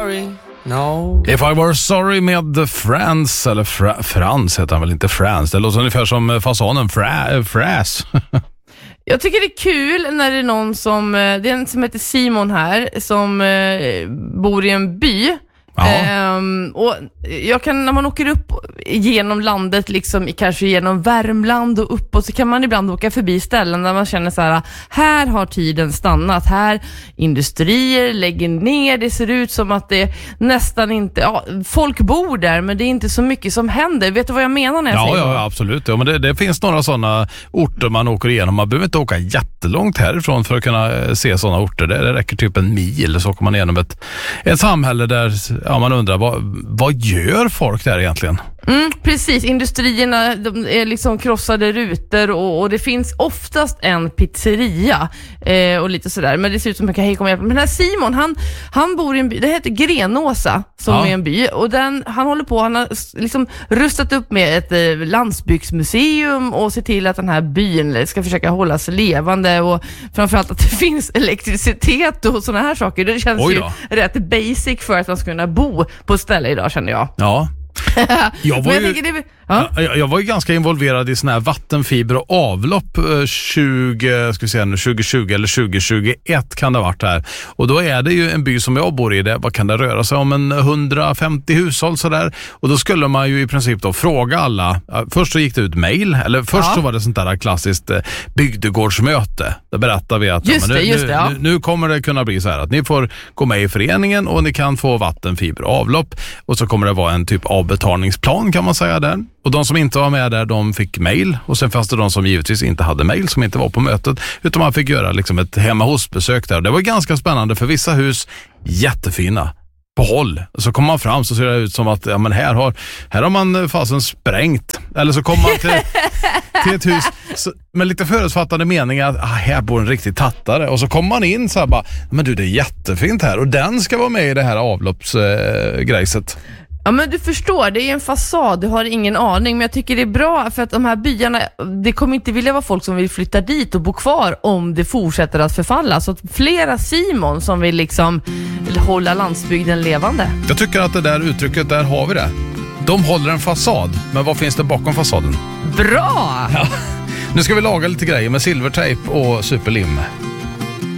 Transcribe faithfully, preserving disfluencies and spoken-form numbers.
sorry, no. If I were sorry med Frans, eller Fra, Frans heter han väl inte, Frans. Det låter ungefär som fasanen Fra, Fräs. Jag tycker det är kul när det är någon som, det är en som heter Simon här, som eh, bor i en by. Um, och jag kan, när man åker upp genom landet, liksom kanske genom Värmland och upp, och så kan man ibland åka förbi ställen där man känner så här: här har tiden stannat, här industrier lägger ner, det ser ut som att det nästan inte, ja, folk bor där men det är inte så mycket som händer. Vet du vad jag menar när jag ja, säger ja, så? Ja, absolut. Ja, men det, det finns några sådana orter man åker igenom. Man behöver inte åka jättelångt härifrån för att kunna se sådana orter. Det, det räcker typ en mil, så åker man igenom ett, ett samhälle där, ja, man undrar, vad, vad gör folk där egentligen? Mm, precis, industrierna, de är liksom krossade rutor, och, och det finns oftast en pizzeria eh, och lite sådär, men det ser ut som att hej, kommer hjälpa. Men den här Simon, han, han bor i en by, det heter Grenåsa, som ja. är en by, och den, han håller på, han har liksom rustat upp med ett eh, landsbygdsmuseum och ser till att den här byn ska försöka hållas levande, och framförallt att det finns elektricitet och såna här saker. Det känns ju rätt basic för att man ska kunna bo på ett ställe idag, känner jag. Ja. Jag var, jag, ju, det, ja. jag, jag var ju ganska involverad i såna här vattenfiber och avlopp tjugo, ska vi säga nu, tjugo tjugo eller tjugo tjugoett kan det ha varit här. Och då är det ju en by som jag bor i, det, vad kan det röra sig om, en hundrafemtio hushåll sådär. Och då skulle man ju i princip då fråga alla. Först så gick det ut mejl, eller först ja. så var det sånt där klassiskt bygdegårdsmöte. Där berättar vi att just ja, men nu, det, just det, ja. nu, nu kommer det kunna bli så här att ni får gå med i föreningen och ni kan få vattenfiber och avlopp. Och så kommer det vara en typ av betalningsplan, kan man säga där. Och de som inte var med där, de fick mejl. Och sen fanns det de som givetvis inte hade mejl, som inte var på mötet, utan man fick göra liksom ett hemma hos-besök där. Det var ganska spännande, för vissa hus jättefina på håll. Så kommer man fram så ser det ut som att ja, men här har här har man fasen sprängt. Eller så kommer man till, till ett hus så, med lite förutfattade meningar att ah, här bor en riktig tattare. Och så kommer man in så här bara, men du, det är jättefint här. Och den ska vara med i det här avloppsgrejset. Eh, Ja, men du förstår, det är en fasad, du har ingen aning, men jag tycker det är bra, för att de här byarna, det kommer inte vilja vara folk som vill flytta dit och bo kvar om det fortsätter att förfalla. Så att flera Simon som vill liksom hålla landsbygden levande. Jag tycker att det där uttrycket, där har vi det. De håller en fasad, men vad finns det bakom fasaden? Bra! Ja. Nu ska vi laga lite grejer med silvertejp och superlim.